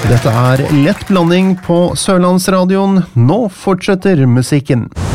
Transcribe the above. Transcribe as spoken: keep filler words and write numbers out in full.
Dette er lett blanding på Sørlandsradioen. Nå fortsetter musikken.